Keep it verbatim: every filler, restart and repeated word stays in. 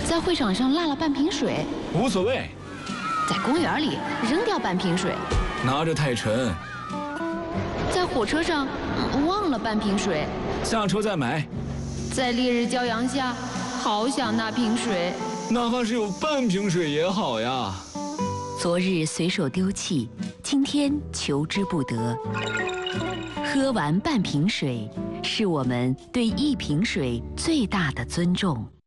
在会场上落了半瓶水， 无所谓。 在公园里扔掉半瓶水， 拿着太沉。 在火车上、嗯、忘了半瓶水， 下车再买。 在烈日骄阳下，好想那瓶水， 哪怕是有半瓶水也好呀。 昨日随手丢弃，今天求之不得。喝完半瓶水，是我们对一瓶水最大的尊重。